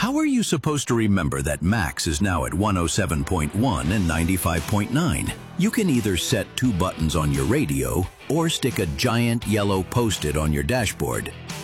How are you supposed to remember that Max is now at 107.1 and 95.9? You can either set 2 buttons on your radio or stick a giant yellow Post-it on your dashboard.